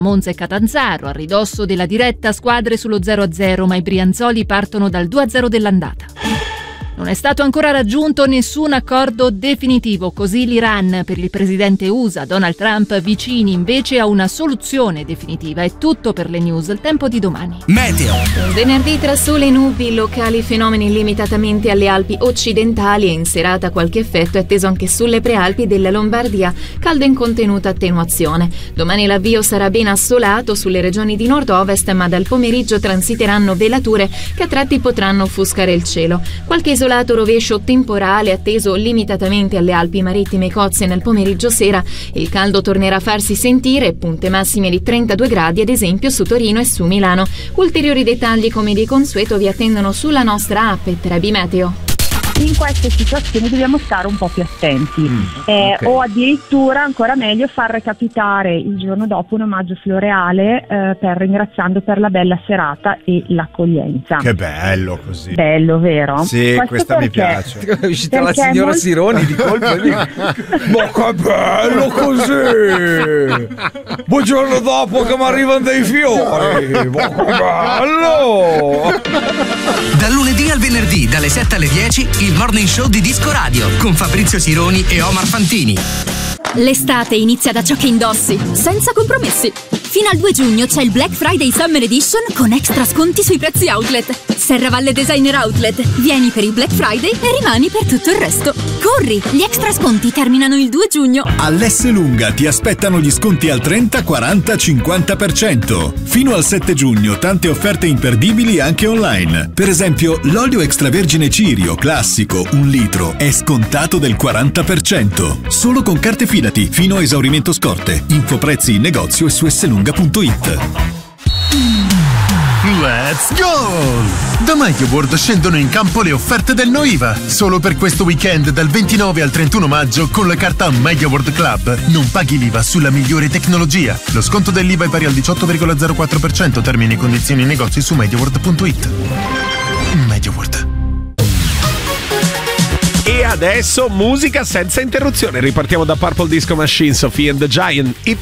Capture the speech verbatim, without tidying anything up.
Monza e Catanzaro, a ridosso della diretta squadre sullo zero a zero, ma i brianzoli partono dal due a zero dell'andata. Non è stato ancora raggiunto nessun accordo definitivo, così l'Iran. Per il presidente U S A Donald Trump vicini invece a una soluzione definitiva. È tutto per le news, il tempo di domani. Meteo. Venerdì tra sole e nubi, locali fenomeni limitatamente alle Alpi occidentali e in serata qualche effetto è atteso anche sulle prealpi della Lombardia, caldo in contenuta attenuazione. Domani l'avvio sarà ben assolato sulle regioni di nord-ovest, ma dal pomeriggio transiteranno velature che a tratti potranno offuscare il cielo. Qualche isolato rovescio temporale atteso limitatamente alle Alpi marittime e Cozie nel pomeriggio sera. Il caldo tornerà a farsi sentire, punte massime di trentadue gradi ad esempio su Torino e su Milano. Ulteriori dettagli come di consueto vi attendono sulla nostra app Trebi Meteo. In queste situazioni dobbiamo stare un po' più attenti mm, eh, okay. o addirittura ancora meglio far recapitare il giorno dopo un omaggio floreale eh, per ringraziando per la bella serata e l'accoglienza. Che bello così. Bello, vero? Sì, Questo questa perché, mi piace. È uscita la signora molto... Sironi di colpo di... Ma che bello così! Buongiorno dopo che mi arrivano dei fiori! Ma che bello! Dal lunedì al venerdì dalle sette alle dieci il Morning Show di Disco Radio con Fabrizio Sironi e Omar Fantini. L'estate inizia da ciò che indossi, senza compromessi. Fino al due giugno c'è il Black Friday Summer Edition con extra sconti sui prezzi outlet. Serravalle Designer Outlet. Vieni per il Black Friday e rimani per tutto il resto. Corri, gli extra sconti terminano il due giugno. All'Esselunga ti aspettano gli sconti al trenta, quaranta, cinquanta per cento. Fino al sette giugno tante offerte imperdibili anche online. Per esempio, l'olio extravergine Cirio classico un litro è scontato del quaranta per cento. Solo con carte Fidati fino a esaurimento scorte. Info prezzi in negozio e su esselunga punto it. Let's go! Da MediaWorld scendono in campo le offerte del No I V A. Solo per questo weekend dal ventinove al trentuno maggio con la carta MediaWorld Club non paghi l'I V A sulla migliore tecnologia. Lo sconto dell'I V A è pari al diciotto virgola zero quattro per cento. Termini e condizioni in negozi su mediaworld punto it. MediaWorld. E adesso musica senza interruzione. Ripartiamo da Purple Disco Machine, Sophie and the Giant.